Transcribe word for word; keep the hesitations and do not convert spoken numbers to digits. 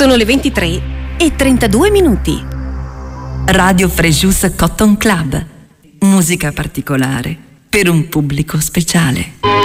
Sono le ventitré e trentadue minuti. Radio Frejus Cotton Club. Musica particolare per un pubblico speciale.